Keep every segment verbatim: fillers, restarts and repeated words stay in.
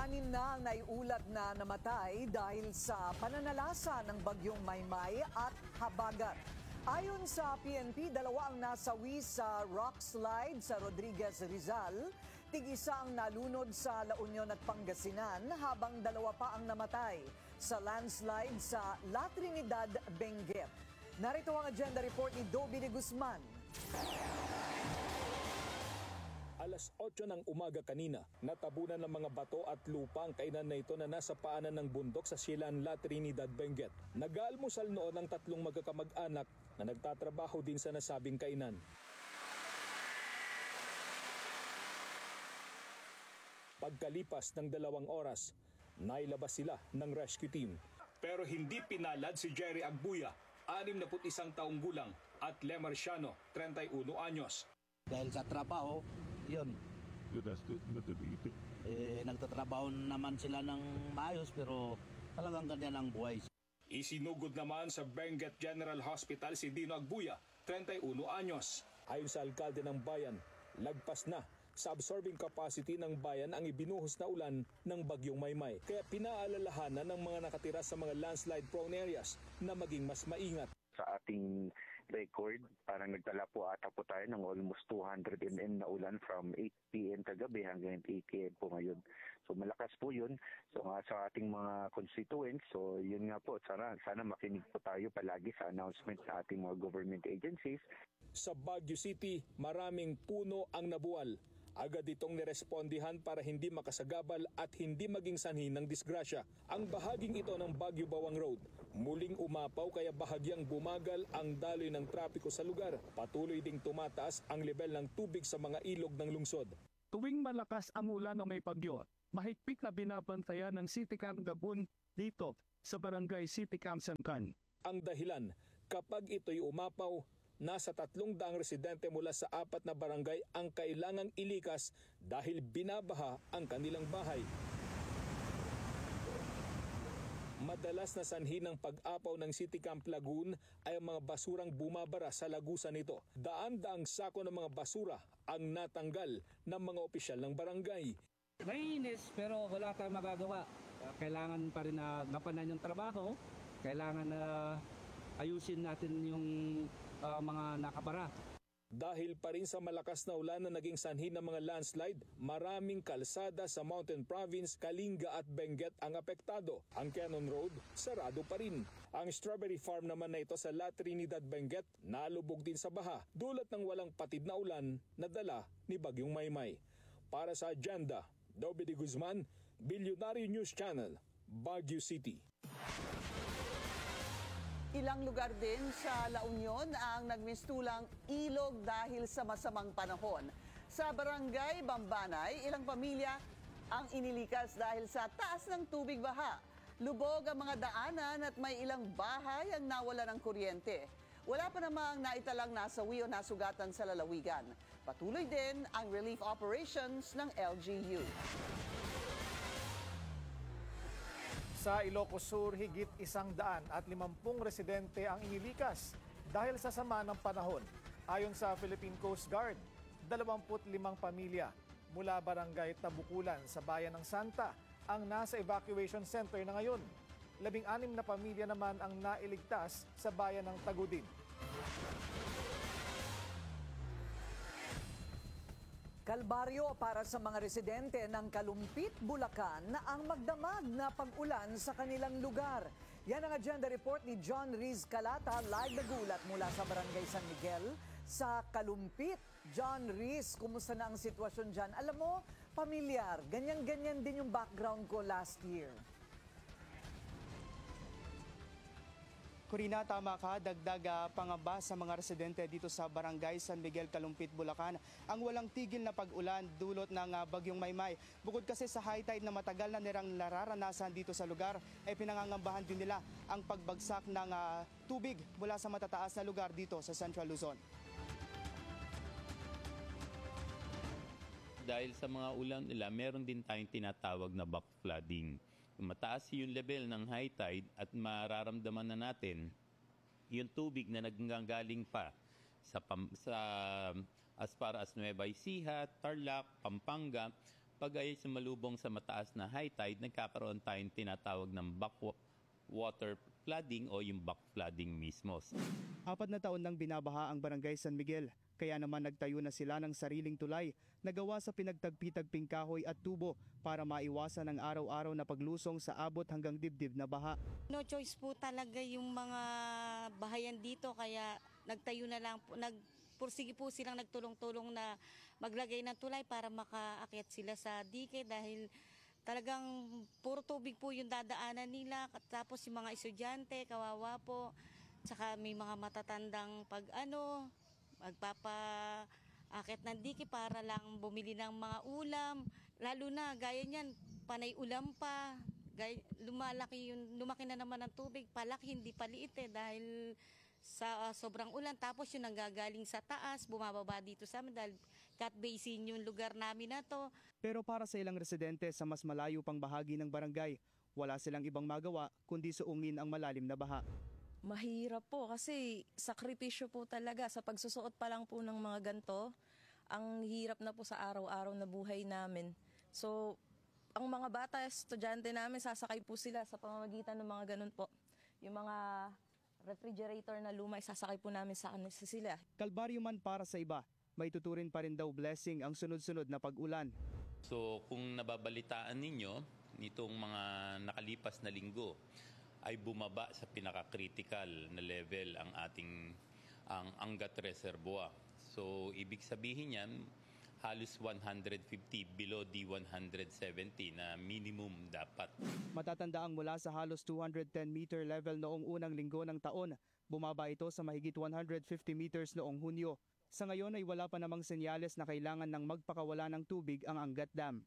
Anim na ang naiulat na namatay dahil sa pananalasa ng bagyong Maymay at Habagat. Ayon sa P N P, dalawa ang nasawi sa rock slide sa Rodriguez, Rizal. Tig-isa ang nalunod sa La Union at Pangasinan habang dalawa pa ang namatay sa landslide sa La Trinidad, Benguet. Narito ang agenda report ni Dobby de Guzman. Alas otso ng umaga kanina, natabunan ng mga bato at lupa ang kainan na ito na nasa paanan ng bundok sa Silan, La Trinidad, Benguet. Nag-aalmusal noon ang tatlong magkakamag-anak na nagtatrabaho din sa nasabing kainan. Pagkalipas ng dalawang oras, nailabas sila ng rescue team. Pero hindi pinalad si Jerry Agbuya, anim na isang taong gulang, at Le Marciano, thirty-one anyos. Dahil sa trabaho, yun. Eh, nagtatrabaho naman sila ng maayos pero talagang ganyan ang buhay. Isinugod naman sa Benguet General Hospital si Dino Agbuya, thirty-one anyos. Ayon sa alkalde ng bayan, lagpas na sa absorbing capacity ng bayan ang ibinuhos na ulan ng bagyong Maymay. Kaya pinaalalahanan ng mga nakatira sa mga landslide prone areas na maging mas maingat. Sa ating record, parang nagtala po ata po tayo ng almost two hundred millimeters na ulan from eight p m kagabi hanggang eight p m po ngayon. So malakas po yun. So nga sa ating mga constituents, so yun nga po, sana, sana makinig po tayo palagi sa announcement sa ating mga government agencies. Sa Baguio City, maraming puno ang nabuwal. Agad itong nirespondihan para hindi makasagabal at hindi maging sanhi ng disgrasya. Ang bahaging ito ng Baguio Bawang Road, muling umapaw kaya bahagyang bumagal ang daloy ng trapiko sa lugar. Patuloy ding tumataas ang level ng tubig sa mga ilog ng lungsod. Tuwing malakas ang ulan o may bagyo, mahigpit na binabantayan ng City Camp Gabon dito sa Barangay City Camp Sankan. Ang dahilan, kapag ito'y umapaw, nasa tatlong daang residente mula sa apat na barangay ang kailangang ilikas dahil binabaha ang kanilang bahay. Madalas na sanhi ng pag-apaw ng City Camp Lagoon ay ang mga basurang bumabara sa lagusan nito. Daan-daang sako ng mga basura ang natanggal ng mga opisyal ng barangay. Mainis pero wala tayong magagawa. Kailangan pa rin na gampanan yung trabaho. Kailangan na ayusin natin yung uh, mga nakabara. Dahil pa rin sa malakas na ulan na naging sanhi ng mga landslide, maraming kalsada sa Mountain Province, Kalinga at Benguet ang apektado. Ang Cannon Road, sarado pa rin. Ang strawberry farm naman na ito sa La Trinidad, Benguet, nalubog din sa baha, dulot ng walang patid na ulan na dala ni Bagyong Maymay. Para sa Agenda, Dobby de Guzman, Billionaire News Channel, Baguio City. Ilang lugar din sa La Union ang nagmistulang ilog dahil sa masamang panahon. Sa Barangay Bambanay, ilang pamilya ang inilikas dahil sa taas ng tubig baha. Lubog ang mga daanan at may ilang bahay ang nawala ng kuryente. Wala pa namang naitalang nasawi o nasugatan sa lalawigan. Patuloy din ang relief operations ng L G U. Sa Ilocos Sur, higit isang daan at limampung residente ang inilikas dahil sa sama ng panahon. Ayon sa Philippine Coast Guard, dalawampu't limang pamilya mula Barangay Tabukulan sa Bayan ng Santa ang nasa evacuation center na ngayon. Labing-anim na pamilya naman ang nailigtas sa Bayan ng Tagudin. Kalbaryo para sa mga residente ng Kalumpit, Bulacan na ang magdamag na pag-ulan sa kanilang lugar. Yan ang agenda report ni John Riz Calata, live na gulat mula sa Barangay San Miguel sa Kalumpit. John Riz, kumusta na ang sitwasyon dyan? Alam mo, pamilyar, ganyan-ganyan din yung background ko last year. Corina, tama ka, dagdag uh, pangamba sa mga residente dito sa Barangay San Miguel, Kalumpit, Bulacan. Ang walang tigil na pag-ulan dulot ng uh, Bagyong Maymay. Bukod kasi sa high tide na matagal na nirang nararanasan dito sa lugar, ay pinangangambahan din nila ang pagbagsak ng uh, tubig mula sa matataas na lugar dito sa Central Luzon. Dahil sa mga ulan nila, meron din tayong tinatawag na backflooding. Mataas yung level ng high tide at mararamdaman na natin yung tubig na naggagaling pa sa, sa as far as Nueva Ecija, Tarlac, Pampanga, Pag ay sumalubong sa mataas na high tide, nagkakaroon tayong tinatawag ng backwater flooding o yung backflooding mismo. Apat na taon nang binabaha ang Barangay San Miguel, kaya naman nagtayo na sila ng sariling tulay na gawa sa pinagtagpi-tagping kahoy at tubo para maiwasan ang araw-araw na paglusong sa abot hanggang dibdib na baha. No choice po talaga yung mga bahayan dito, kaya nagtayo na lang po, nagpursige po silang nagtulong-tulong na maglagay ng tulay para makaakyat sila sa dike dahil talagang puro tubig po yung dadaanan nila. Tapos yung mga estudyante, kawawa po. Tsaka may mga matatandang pag ano, magpapaakit ng dike para lang bumili ng mga ulam. Lalo na, gaya niyan, panay ulam pa. Gaya, lumalaki yung, lumaki na naman ang tubig. Palaki, hindi paliit eh, dahil sa uh, sobrang ulan. Tapos yung nanggagaling sa taas, bumababa dito sa amin dahil cat basin yung lugar namin na to. Pero para sa ilang residente sa mas malayo pang bahagi ng barangay, wala silang ibang magawa kundi suungin ang malalim na baha. Mahirap po kasi sakripisyo po talaga sa pagsusuot pa lang po ng mga ganto. Ang hirap na po sa araw-araw na buhay namin. So, ang mga bata, estudyante namin, sasakay po sila sa pamamagitan ng mga ganun po. Yung mga refrigerator na luma, sasakay po namin sa kanila sila. Kalbaryo man para sa iba, may tuturin pa rin daw blessing ang sunod-sunod na pag-ulan. So kung nababalitaan ninyo, nitong mga nakalipas na linggo, ay bumaba sa pinaka-critical na level ang ating ang Angat Reservoir. So ibig sabihin yan, halos one hundred fifty below D one seventy na minimum dapat. Matatandaang mula sa halos two hundred ten meter level noong unang linggo ng taon, bumaba ito sa mahigit one hundred fifty meters noong Hunyo. Sa ngayon ay wala pa namang senyales na kailangan ng magpakawala ng tubig ang Angat Dam.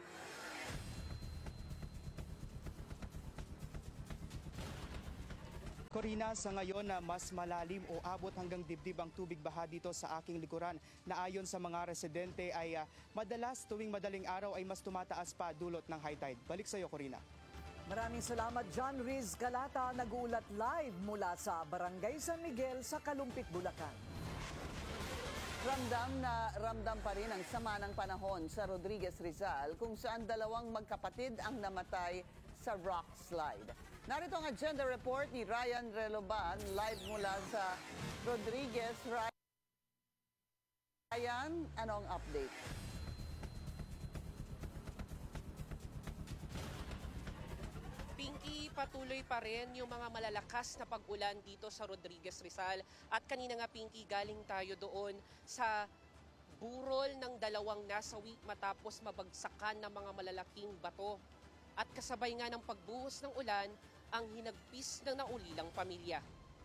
Corina, sa ngayon na mas malalim o abot hanggang dibdib ang tubig baha dito sa aking likuran na ayon sa mga residente ay uh, madalas tuwing madaling araw ay mas tumataas pa dulot ng high tide. Balik sa iyo, Corina. Maraming salamat, John Riz Calata, nag-uulat live mula sa Barangay San Miguel sa Kalumpit, Bulacan. Ramdam na ramdam pa rin ang sama ng panahon sa Rodriguez Rizal kung saan dalawang magkapatid ang namatay sa rock slide. Narito ang agenda report ni Ryan Reloban live mula sa Rodriguez. Ryan, anong update? Pinky, patuloy pa rin yung mga malalakas na pag-ulan dito sa Rodriguez Rizal. At kanina nga, Pinky, galing tayo doon sa burol ng dalawang nasawi matapos mabagsakan ng mga malalaking bato. At kasabay nga ng pagbuhos ng ulan, ang hinagpis ng naulilang pamilya.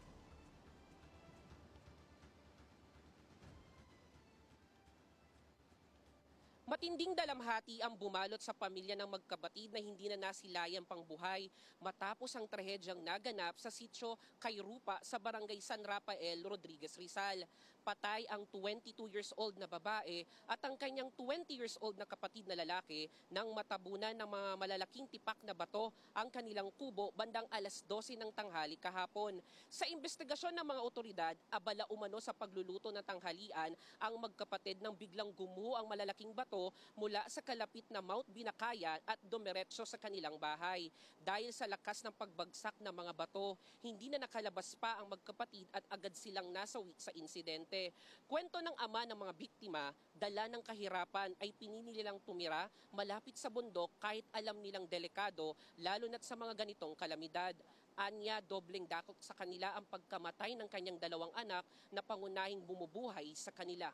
Matinding dalamhati ang bumalot sa pamilya ng magkabatid na hindi na nasilayang pangbuhay matapos ang trahedyang naganap sa sitio Kayrupa sa Barangay San Rafael, Rodriguez Rizal. Patay ang twenty-two years old na babae at ang kanyang twenty years old na kapatid na lalaki nang matabunan ng mga malalaking tipak na bato ang kanilang kubo bandang alas dose ng tanghali kahapon. Sa investigasyon ng mga otoridad, abala umano sa pagluluto ng tanghalian ang magkapatid nang biglang gumuho ang malalaking bato mula sa kalapit na Mount Binakayan at dumiretso sa kanilang bahay. Dahil sa lakas ng pagbagsak ng mga bato, hindi na nakalabas pa ang magkapatid at agad silang nasawi sa insidente. Kwento ng ama ng mga biktima, dala ng kahirapan ay pinili nilang tumira malapit sa bundok kahit alam nilang delikado, lalo na't sa mga ganitong kalamidad. Anya, dobleng dakot sa kanila ang pagkamatay ng kanyang dalawang anak na pangunahing bumubuhay sa kanila.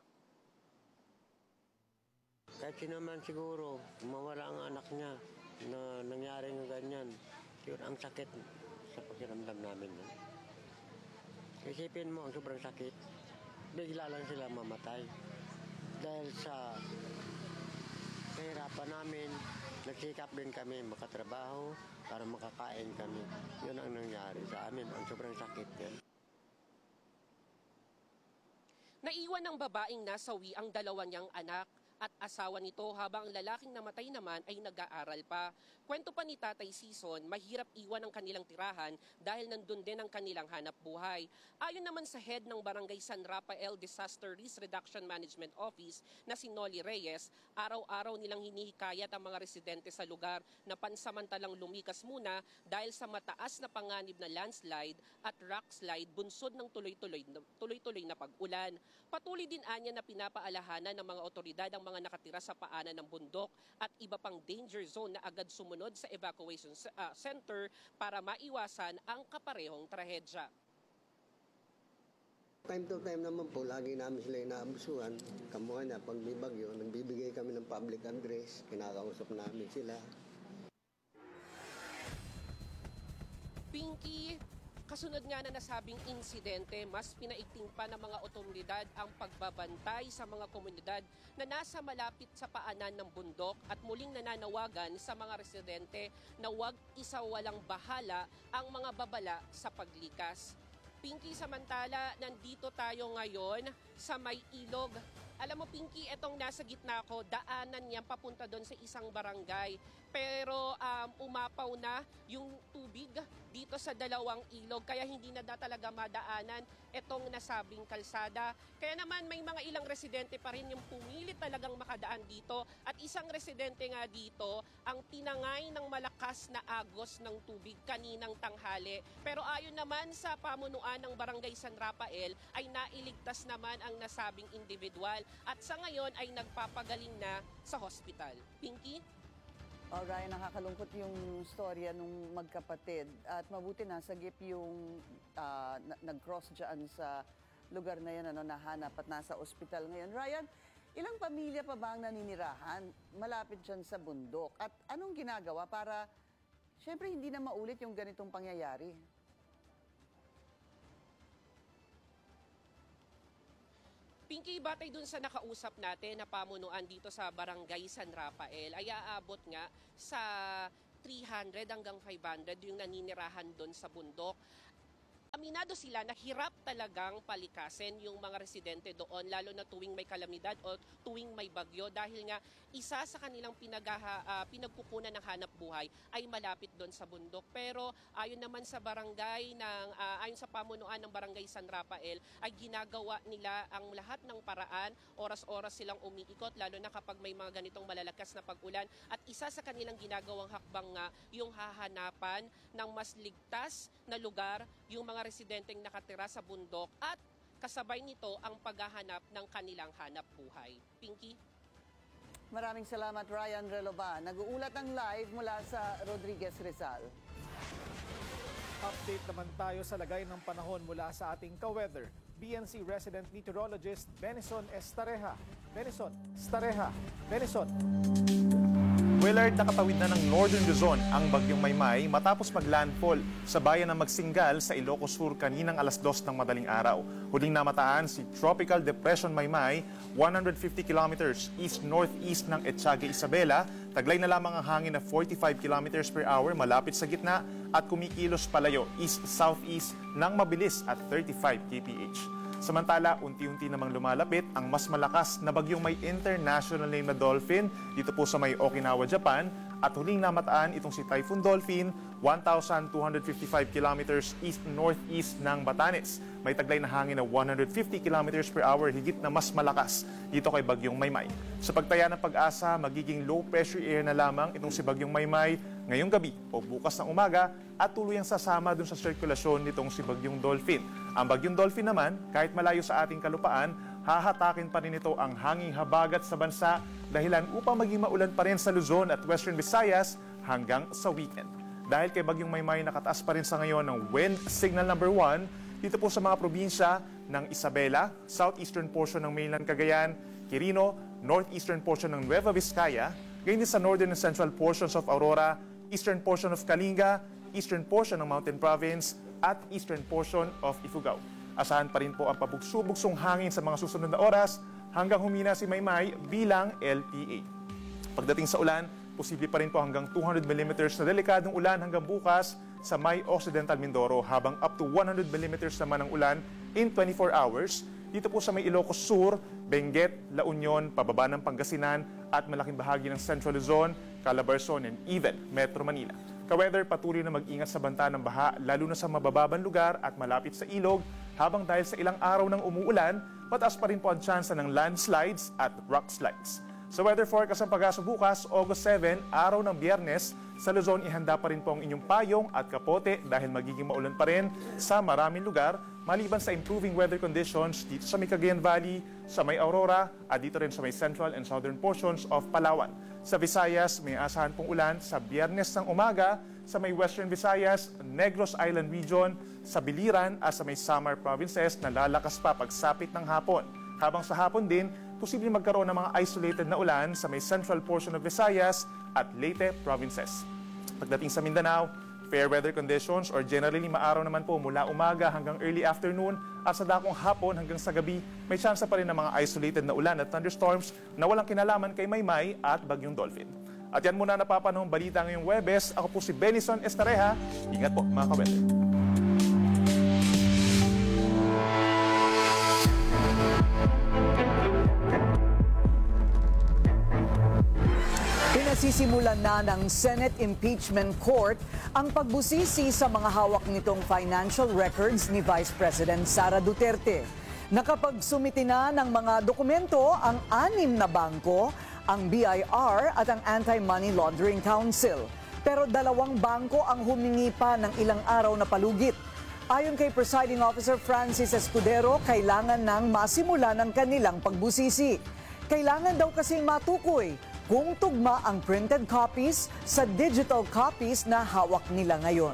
Kahit sino man siguro, mawala ang anak niya na nangyari ng ganyan. Yun ang sakit sa pakiramdam namin. No? Isipin mo ang sobrang sakit, bigla lang sila mamatay. Dahil sa kahirapan namin, nagsikap din kami makatrabaho para makakain kami. Yun ang nangyari sa amin, ang sobrang sakit yan. Naiwan ng babaeng nasawi ang dalawa niyang anak. at asawa nito habang ang lalaking namatay naman ay nag-aaral pa. Kwento pa ni Tatay Sison, mahirap iwan ang kanilang tirahan dahil nandun din ang kanilang hanap buhay. Ayon naman sa head ng Barangay San Rafael Disaster Risk Reduction Management Office na si Noli Reyes, araw-araw nilang hinihikayat ang mga residente sa lugar na pansamantalang lumikas muna dahil sa mataas na panganib na landslide at rock slide bunsod ng tuloy-tuloy tuloy-tuloy na pag-ulan. Patuloy din anya na pinapaalahanan ng mga otoridad ang mga nakatira sa paanan ng bundok at iba pang danger zone na agad sumunod sa evacuation uh, center para maiwasan ang kaparehong trahedya. Time to time naman po, lagi namin sila inaabusuhan. Kamuha na, pag may bagyo, nagbibigay kami ng public address, kinakausap namin sila. Pinky, kasunod nga na nasabing insidente, mas pinaigting pa ng mga otoridad ang pagbabantay sa mga komunidad na nasa malapit sa paanan ng bundok at muling nananawagan sa mga residente na huwag isawalang bahala ang mga babala sa paglikas. Pinky, samantala, nandito tayo ngayon sa may ilog. Alam mo, Pinky, etong nasa gitna ko, daanan niyan papunta doon sa isang barangay. Pero um, umapaw na yung tubig dito sa dalawang ilog, kaya hindi na, na talaga madaanan etong nasabing kalsada. Kaya naman may mga ilang residente pa rin yung pumilit talagang makadaan dito. At isang residente nga dito ang tinangay ng malakas na agos ng tubig kaninang tanghali. Pero ayon naman sa pamunuan ng Barangay San Rafael ay nailigtas naman ang nasabing individual at sa ngayon ay nagpapagaling na sa hospital. Pinky? Alright, nakakalungkot yung storya nung magkapatid at mabuti na sagip yung uh, nag-cross dyan sa lugar na yan, ano, nahanap at nasa ospital ngayon. Ryan, ilang pamilya pa ba ang naninirahan malapit dyan sa bundok? At anong ginagawa para, syempre, hindi na maulit yung ganitong pangyayari? Pinky, batay dun sa nakausap natin na pamunuan dito sa Barangay San Rafael ay aabot nga sa three hundred hanggang five hundred yung naninirahan dun sa bundok. Aminado sila na hirap talagang palikasin yung mga residente doon, lalo na tuwing may kalamidad o tuwing may bagyo dahil nga isa sa kanilang pinagaha, uh, pinagkukunan ng hanap buhay ay malapit doon sa bundok. Pero ayon naman sa barangay, ng, uh, ayon sa pamunuan ng Barangay San Rafael, ay ginagawa nila ang lahat ng paraan, oras-oras silang umiikot, lalo na kapag may mga ganitong malalakas na pag-ulan. At isa sa kanilang ginagawang hakbang nga yung hahanapan ng mas ligtas na lugar yung mga residenteng nakatira sa bundok at kasabay nito ang paghahanap ng kanilang hanap buhay. Pinky? Maraming salamat, Ryan Relova. Nag-uulat ang live mula sa Rodriguez, Rizal. Update naman tayo sa lagay ng panahon mula sa ating ka-weather. B N C resident meteorologist Benison Estareja. Benison, Estareja, Benison. Willard, nakatawid na ng Northern Luzon ang bagyong Maymay matapos maglandfall sa bayan ng Magsingal sa Ilocos Sur kaninang alas dos ng madaling araw. Huling namataan si Tropical Depression Maymay, one hundred fifty kilometers east-northeast ng Etsague, Isabela. Taglay na lamang ang hangin na forty-five kilometers per hour malapit sa gitna at kumikilos palayo east-southeast ng mabilis at thirty-five kilometers per hour. Samantala, unti-unti namang lumalapit ang mas malakas na bagyong may international name na Dolphin dito po sa may Okinawa, Japan. At huling namataan itong si Typhoon Dolphin, one thousand two hundred fifty-five kilometers east-northeast ng Batanes. May taglay na hangin na one hundred fifty kilometers per hour, higit na mas malakas dito kay bagyong Maymay. Sa pagtaya ng pag-asa, magiging low pressure area na lamang itong si bagyong Maymay ngayong gabi o bukas ng umaga at tuluyang sasama dun sa sirkulasyon nitong si bagyong Dolphin. Ang bagyong Dolphin naman, kahit malayo sa ating kalupaan, hahatakin pa rin ito ang hanging habagat sa bansa dahilan upang maging maulan pa rin sa Luzon at Western Visayas hanggang sa weekend. Dahil kay bagyong Maymay, nakataas pa rin sa ngayon ng wind signal number one dito po sa mga probinsya ng Isabela, southeastern portion ng mainland Cagayan, Quirino, northeastern portion ng Nueva Vizcaya, gayon din sa northern and central portions of Aurora, eastern portion of Kalinga, eastern portion ng Mountain Province, at eastern portion of Ifugao. Asahan pa rin po ang pabugso-bugsong hangin sa mga susunod na oras hanggang humina si Maymay bilang L P A. Pagdating sa ulan, posible pa rin po hanggang two hundred millimeters na delikadong ulan hanggang bukas sa may Occidental Mindoro habang up to one hundred millimeters naman ang ulan in twenty-four hours dito po sa may Ilocos Sur, Benguet, La Union, pababa ng Pangasinan at malaking bahagi ng Central Luzon, Calabarzon and even Metro Manila. Ka-weather, patuloy na mag-ingat sa banta ng baha lalo na sa mabababang lugar at malapit sa ilog habang dahil sa ilang araw ng umuulan, mataas pa rin po ang tsansa ng landslides at rock slides. Sa weather forecast ng Pag-asa bukas, August seventh, araw ng Biyernes, sa Luzon ihanda pa rin po ang inyong payong at kapote dahil magiging maulan pa rin sa maraming lugar maliban sa improving weather conditions dito sa may Cagayan Valley, sa may Aurora at dito rin sa may central and southern portions of Palawan. Sa Visayas, may asahan pong ulan sa Biyernes ng umaga sa may Western Visayas, Negros Island Region, sa Biliran at sa may Samar provinces na lalakas pa pagsapit ng hapon. Habang sa hapon din, posibleng magkaroon ng mga isolated na ulan sa may central portion of Visayas at Leyte provinces. Pagdating sa Mindanao, fair weather conditions or generally maaraw naman po mula umaga hanggang early afternoon at sa dakong hapon hanggang sa gabi, may tsansa pa rin ng mga isolated na ulan at thunderstorms na walang kinalaman kay Maymay at Bagyong Dolphin. At yan muna napapanahong balita ngayong Huwebes. Ako po si Benison Estareja. Ingat po mga ka-weather. Pinasisimulan na ng Senate Impeachment Court ang pagbusisi sa mga hawak nitong financial records ni Vice President Sara Duterte. Nakapagsumiti na ng mga dokumento ang anim na bangko, ang B I R at ang Anti-Money Laundering Council. Pero dalawang bangko ang humingi pa ng ilang araw na palugit. Ayon kay Presiding Officer Francis Escudero, kailangan nang masimula ng kanilang pagbusisi. Kailangan daw kasing matukoy kung tugma ang printed copies sa digital copies na hawak nila ngayon.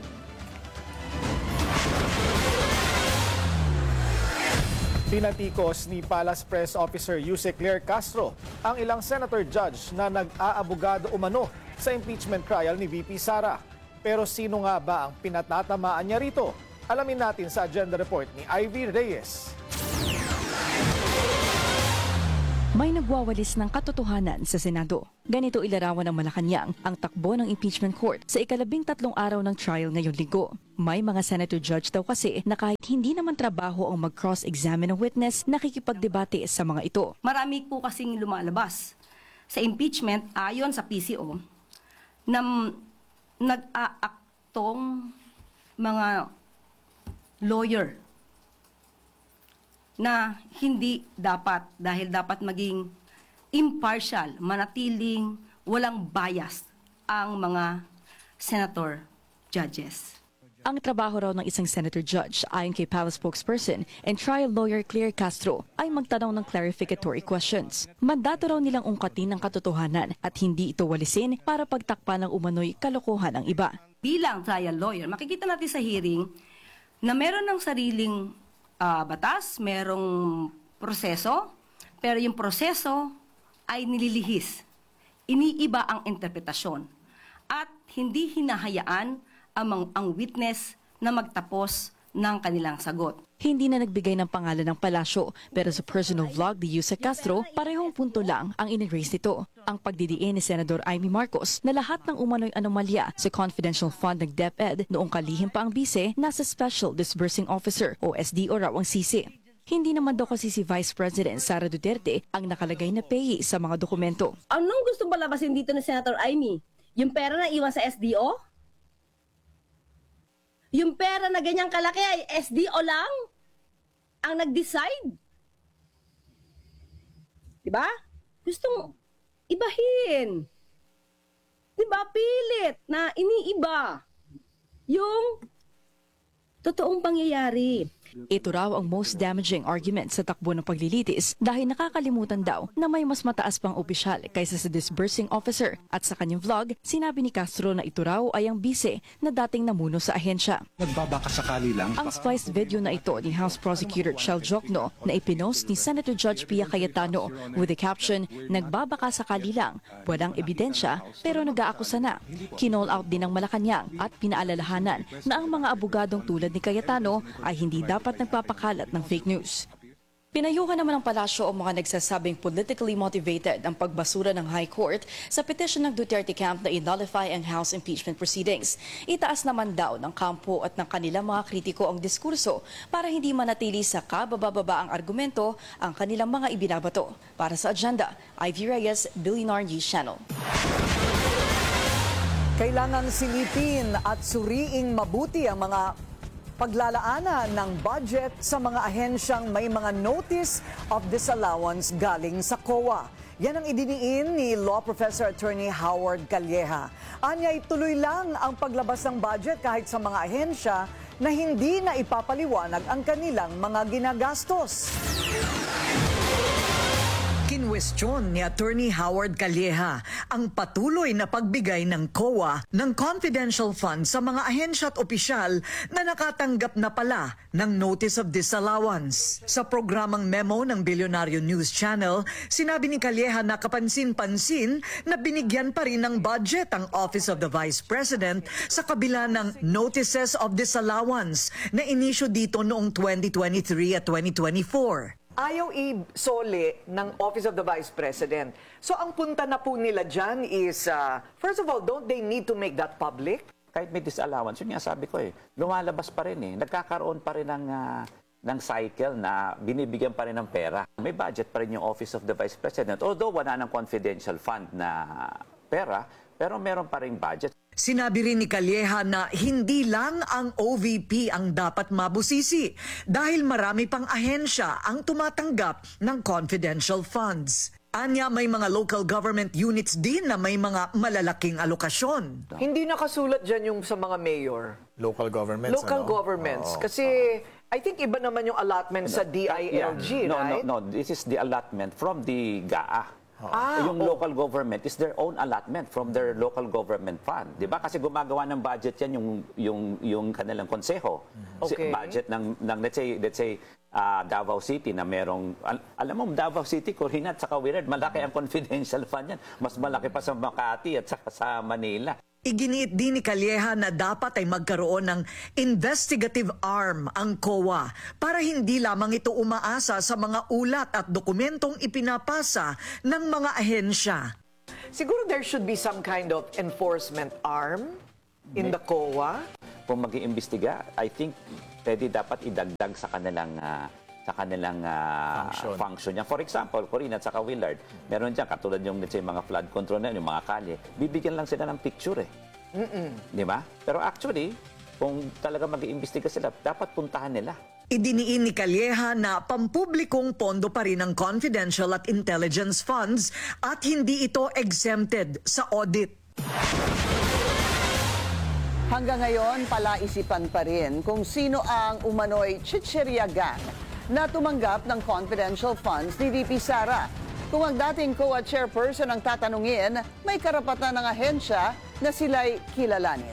Pinatikos ni Palace Press Officer Yuse Claire Castro ang ilang senator judge na nag-aabogado umano sa impeachment trial ni V P Sara. Pero sino nga ba ang pinatatamaan niya rito? Alamin natin sa agenda report ni Ivy Reyes. May nagwawalis ng katotohanan sa Senado. Ganito ilarawan ng Malacanang ang takbo ng impeachment court sa ikalabing tatlong araw ng trial ngayong linggo. May mga senator judge daw kasi na kahit hindi naman trabaho ang mag-cross-examine ng witness, nakikipagdebate sa mga ito. Marami po kasing lumalabas sa impeachment ayon sa P C O na nag-aaktong mga lawyer na hindi dapat dahil dapat maging impartial, manatiling walang bias ang mga senator judges. Ang trabaho raw ng isang senator judge ayon kay Palace spokesperson and trial lawyer Claire Castro ay magtanong ng clarificatory questions. Mandato raw nilang ungkatin ang katotohanan at hindi ito walisin para pagtakpan ng umano'y kalokohan ng iba. Bilang trial lawyer, makikita natin sa hearing na meron ng sariling Uh, batas, merong proseso, pero yung proseso ay nililihis. Iniiba ang interpretasyon at hindi hinahayaan ang, ang witness na magtapos ng kanilang sagot. Hindi na nagbigay ng pangalan ng palasyo, pero sa personal vlog ni Yuse Castro, parehong punto lang ang in-erase nito. Ang pagdidiin ni Senador Amy Marcos na lahat ng umano'y anomalya sa confidential fund ng DepEd noong kalihim pa ang bise nasa Special Disbursing Officer o S D O raw ang sisi. Hindi naman daw kasi si Vice President Sara Duterte ang nakalagay na payee sa mga dokumento. Anong gusto palabasin dito ni Senator Amy? Yung pera na iwan sa S D O? Yung pera na ganyang kalaki ay S D O lang ang nag-decide? Diba? Gustong ibahin. Diba? Pilit na iniiba yung totoong pangyayari. Ito raw ang most damaging argument sa takbo ng paglilitis dahil nakakalimutan daw na may mas mataas pang opisyal kaysa sa disbursing officer. At sa kanyang vlog, sinabi ni Castro na ito raw ay ang bise na dating namuno sa ahensya. Nagbabakasakali lang. Ang spliced video na ito ni House Prosecutor Chel Jokno na ipinost ni Senator Judge Pia Cayetano with the caption, "Nagbabakasakali lang, walang ebidensya pero nag-aakusa na." Kinall out din ng Malacanang at pinaalalahanan na ang mga abogadong tulad ni Cayetano ay hindi dapat dapat nagpapakalat ng fake news. Pinayuhan naman ng palasyo ang mga nagsasabing politically motivated ang pagbasura ng High Court sa petisyon ng Duterte camp na i-nullify ang House impeachment proceedings. Itaas naman daw ng kampo at ng kanilang mga kritiko ang diskurso para hindi manatili sa kabababa ang argumento ang kanilang mga ibinabato. Para sa agenda, Ivy Reyes, Billionaire News Channel. Kailangang silipin at suriing mabuti ang mga paglalaanan ng budget sa mga ahensyang may mga notice of disallowance galing sa C O A. Yan ang idiniin ni Law Professor Attorney Howard Calleja. Anya, ituloy lang ang paglabas ng budget kahit sa mga ahensya na hindi na ipapaliwanag ang kanilang mga ginagastos. Kinwestiyon ni Attorney Howard Calleja ang patuloy na pagbigay ng C O A ng confidential funds sa mga ahensya at opisyal na nakatanggap na pala ng Notice of Disallowance. Sa programang Memo ng Billionaire News Channel, sinabi ni Calleja na kapansin-pansin na binigyan pa rin ng budget ang Office of the Vice President sa kabila ng Notices of Disallowance na inisyu dito noong twenty twenty-three at twenty twenty-four. Ayaw i-sole ng Office of the Vice President. So ang punta na po nila dyan is, uh, first of all, don't they need to make that public? Kahit may disallowance, yun nga sabi ko eh, lumalabas pa rin eh. Nagkakaroon pa rin ng, uh, ng cycle na binibigyan pa rin ng pera. May budget pa rin yung Office of the Vice President. Although wala ng confidential fund na pera, pero meron pa rin budget. Sinabi rin ni Calleja na hindi lang ang O V P ang dapat mabusisi dahil marami pang ahensya ang tumatanggap ng confidential funds. Anya, may mga local government units din na may mga malalaking alokasyon. Hindi nakasulat dyan yung sa mga mayor. Local governments, Local ano? governments. Oo. Kasi I think iba naman yung allotment sa D I L G, no, right? No, no, this is the allotment from the G A A. Ah, yung oh. local government is their own allotment from their local government fund. 'Di ba? Kasi gumagawa ng budget 'yan yung yung yung kanilang konseho. Okay. Budget ng ng let's say let's say uh, Davao City na merong al- alam mo Davao City, Corina at saka Willard, malaki ang confidential fund yan. Mas malaki pa sa Makati at saka sa Manila. Iginiit din ni Calleja na dapat ay magkaroon ng investigative arm ang C O A para hindi lamang ito umaasa sa mga ulat at dokumentong ipinapasa ng mga ahensya. Siguro there should be some kind of enforcement arm in the C O A? Kung mag-iimbestiga, I think pwede dapat idagdag sa kanilang uh, sa kanilang uh, function. function niya. For example, Corina at saka Willard, meron dyan, katulad yung let's say, mga flood control na yung mga kalye, bibigyan lang sila ng picture eh. Mm-mm. Di ba? Pero actually, kung talaga mag-iimbestiga sila, dapat puntahan nila. Idiniin ni Calleja na pampublikong pondo pa rin ang confidential at intelligence funds at hindi ito exempted sa audit. Hanggang ngayon, palaisipan pa rin kung sino ang umano'y chichirya gang na tumanggap ng confidential funds ni V P Sara. Kung ang dating C O A chairperson ang tatanungin, may karapatan ng ahensya na sila'y kilalanin.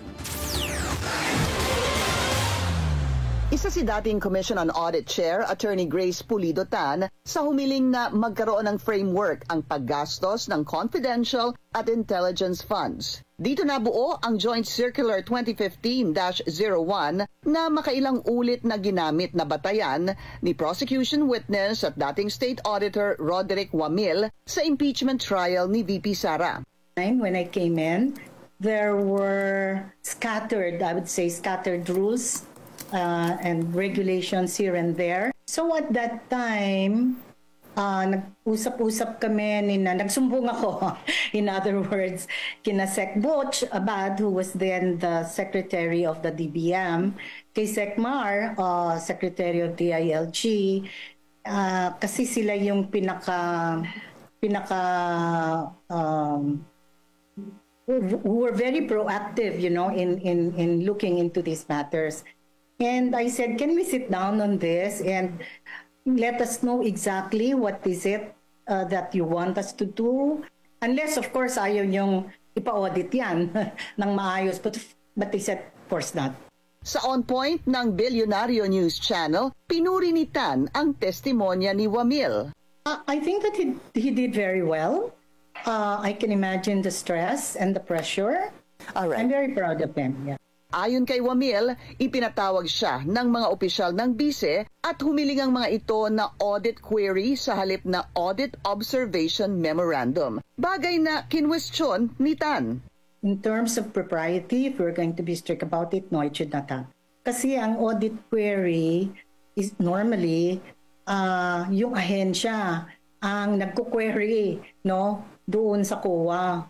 Isa si dating Commission on Audit Chair, Attorney Grace Pulido Tan, sa humiling na magkaroon ng framework ang paggastos ng confidential at intelligence funds. Dito nabuo ang Joint Circular twenty fifteen dash oh one na makailang ulit na ginamit na batayan ni prosecution witness at dating State Auditor Roderick Wamil sa impeachment trial ni V P Sara. When I came in, there were scattered, I would say scattered rules Uh, and regulations here and there. So at that time, uh, nag-usap-usap kami, nina, nagsumbong ako, in other words, kina Sec Butch Abad, who was then the Secretary of the D B M, kay Sec Mar, uh, Secretary of D I L G, uh, kasi sila yung pinaka, pinaka, um, who were very proactive, you know, in, in, in looking into these matters. And I said, can we sit down on this and let us know exactly what is it uh, that you want us to do? Unless, of course, ayaw yung ipa-audit yan ng maayos. But, but they said, of course not. Sa On Point ng Billionaire News Channel, pinuri ni Tan ang testimonya ni Wamil. Uh, I think that he, he did very well. Uh, I can imagine the stress and the pressure. All right. I'm very proud of him, yeah. Ayon kay Wamil, ipinatawag siya ng mga opisyal ng bise at humiling ang mga ito na audit query sa halip na audit observation memorandum. Bagay na kinwestiyon ni Tan. In terms of propriety, if we're going to be strict about it, no, it should not have. Kasi ang audit query is normally uh, yung ahensya ang nagko-query, no, doon sa C O A.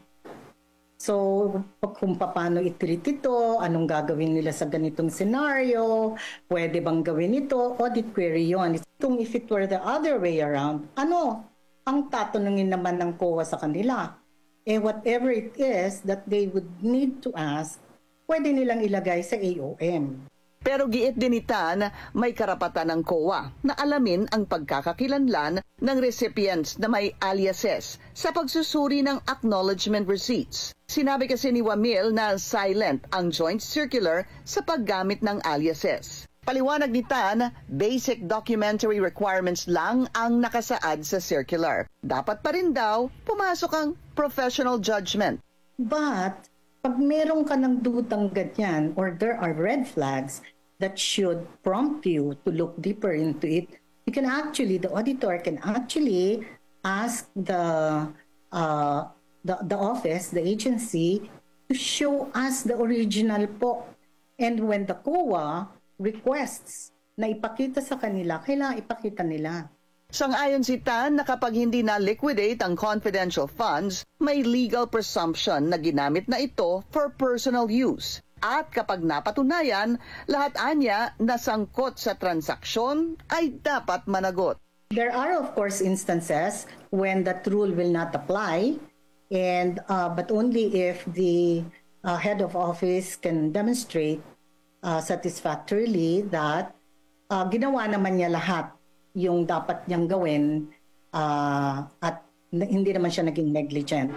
So, kung paano i-treat ito, anong gagawin nila sa ganitong scenario, pwede bang gawin ito, audit query yun. Kung if it were the other way around, ano ang tatanungin naman ng C O A sa kanila? Eh, whatever it is that they would need to ask, pwede nilang ilagay sa A O M. Pero giit din ni Tan, may karapatan ng C O A na alamin ang pagkakakilanlan ng recipients na may aliases sa pagsusuri ng acknowledgement receipts. Sinabi kasi ni Wamil na silent ang joint circular sa paggamit ng aliases. Paliwanag ni Tan, basic documentary requirements lang ang nakasaad sa circular. Dapat pa rin daw pumasok ang professional judgment. But pag meron ka ng dudang ganyan or there are red flags that should prompt you to look deeper into it, you can actually, the auditor can actually ask the uh, the, the office, the agency, to show us the original po. And when the C O A requests na ipakita sa kanila, kailangan ipakita nila. Sang-ayon si Tan na kapag hindi na-liquidate ang confidential funds, may legal presumption na ginamit na ito for personal use. At kapag napatunayan, lahat anya na sangkot sa transaksyon ay dapat managot. There are of course instances when that rule will not apply, and uh, but only if the uh, head of office can demonstrate uh, satisfactorily that uh, ginawa naman niya lahat yung dapat niyang gawin uh, at hindi naman siya naging negligent.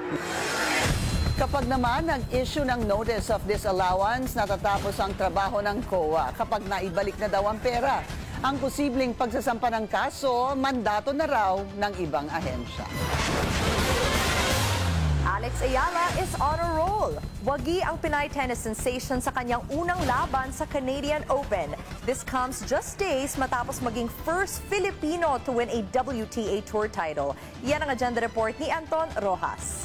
Kapag naman nag-issue ng notice of disallowance, natatapos ang trabaho ng C O A kapag naibalik na daw ang pera. Ang posibleng pagsasampa ng kaso, mandato na raw ng ibang ahensya. Alex Ayala is on a roll. Wagi ang Pinay tennis sensation sa kanyang unang laban sa Canadian Open. This comes just days matapos maging first Filipino to win a W T A Tour title. Yan ang agenda report ni Anton Rojas.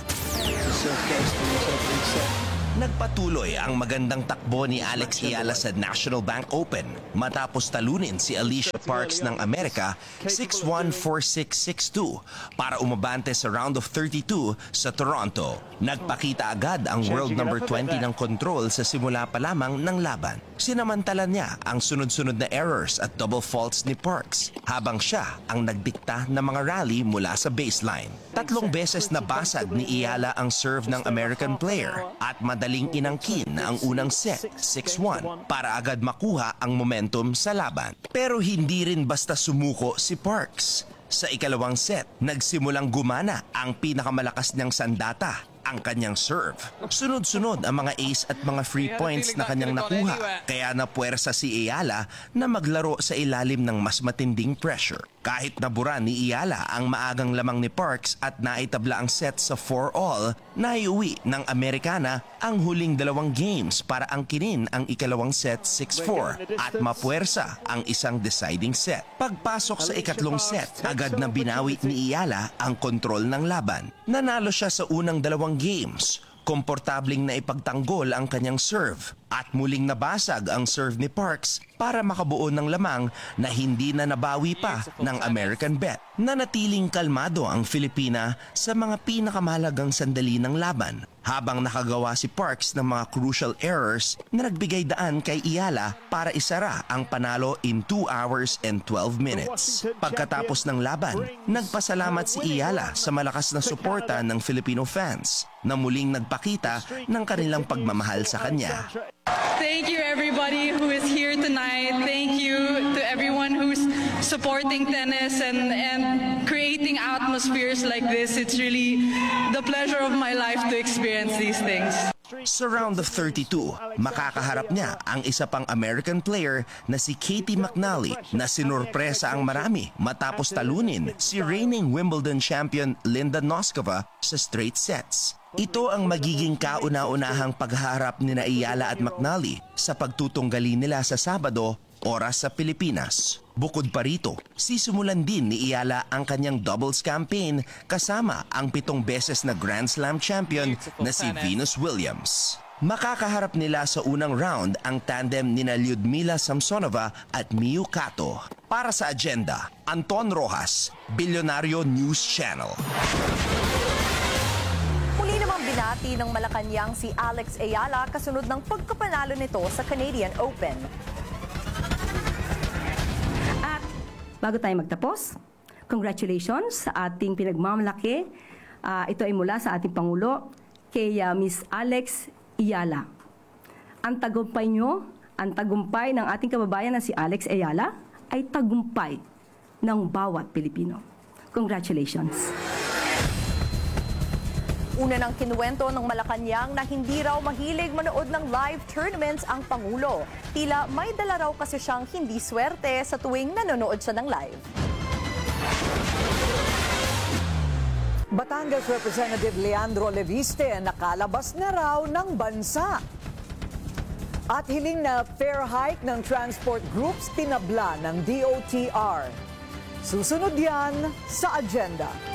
Nagpatuloy ang magandang takbo ni Alex Ayala sa National Bank Open matapos talunin si Alicia Parks ng Amerika six one, four six, six two para umabante sa round of thirty-two sa Toronto. Nagpakita agad ang world number twenty ng control sa simula pa lamang ng laban. Sinamantala niya ang sunod-sunod na errors at double faults ni Parks habang siya ang nagdikta ng mga rally mula sa baseline. Tatlong beses nabasag ni Ayala ang serve ng American player at madaling inangkin ang unang set, six one, para agad makuha ang momentum sa laban. Pero hindi rin basta sumuko si Parks. Sa ikalawang set, nagsimulang gumana ang pinakamalakas niyang sandata, ang kanyang serve. Sunod-sunod ang mga ace at mga free points na kanyang nakuha, kaya napuwersa si Ayala na maglaro sa ilalim ng mas matinding pressure. Kahit nabura ni Ayala ang maagang lamang ni Parks at naitabla ang set sa four all, naiuwi ng Amerikana ang huling dalawang games para angkinin ang ikalawang set six four at mapuwersa ang isang deciding set. Pagpasok sa ikatlong set, agad na binawi ni Ayala ang kontrol ng laban. Nanalo siya sa unang dalawang games. Komportabling na ipagtanggol ang kanyang serve at muling nabasag ang serve ni Parks para makabuo ng lamang na hindi na nabawi pa ng American bet. Nanatiling kalmado ang Filipina sa mga pinakamahalagang sandali ng laban habang nakagawa si Parks ng mga crucial errors na nagbigay daan kay Ayala para isara ang panalo in two hours and twelve minutes. Pagkatapos ng laban, nagpasalamat si Ayala sa malakas na suporta ng Filipino fans na muling nagpakita ng kanilang pagmamahal sa kanya. Thank you everybody who is here tonight. Thank you to everyone who's supporting tennis and, and creating atmospheres like this. It's really the pleasure of my life to experience these things. Sa round of thirty-two, makakaharap niya ang isa pang American player na si Katie McNally na sinurpresa ang marami matapos talunin si reigning Wimbledon champion Linda Noskova sa straight sets. Ito ang magiging kauna-unahang pagharap ni Ayala at McNally sa pagtutunggali nila sa Sabado, oras sa Pilipinas. Bukod pa rito, sisimulan din ni Ayala ang kanyang doubles campaign kasama ang pitong beses na Grand Slam champion na si Venus Williams. Makakaharap nila sa unang round ang tandem nina Lyudmila Samsonova at Miyu Kato. Para sa agenda, Anton Rojas, Bilyonaryo News Channel. Muli namang binati ng Malacanang si Alex Ayala kasunod ng pagkapanalo nito sa Canadian Open. At bago tayo magtapos, congratulations sa ating pinagmamalaki. Uh, ito ay mula sa ating Pangulo kay uh, Miss Alex Ayala. Ang tagumpay nyo, ang tagumpay ng ating kababayan na si Alex Ayala ay tagumpay ng bawat Pilipino. Congratulations. Una nang kinuwento ng Malacanang na hindi raw mahilig manood ng live tournaments ang Pangulo. Tila may dala raw kasi siyang hindi swerte sa tuwing nanonood siya ng live. Batangas Representative Leandro Leviste nakalabas na raw ng bansa. At hiling na fare hike ng transport groups tinabla ng D O T R. Susunod yan sa agenda.